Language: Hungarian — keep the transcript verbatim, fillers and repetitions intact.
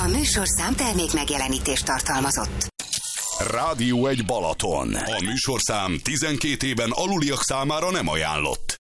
A műsorszám termék megjelenítést tartalmazott. Rádió egy Balaton. A műsorszám tizenkét éven aluliak számára nem ajánlott.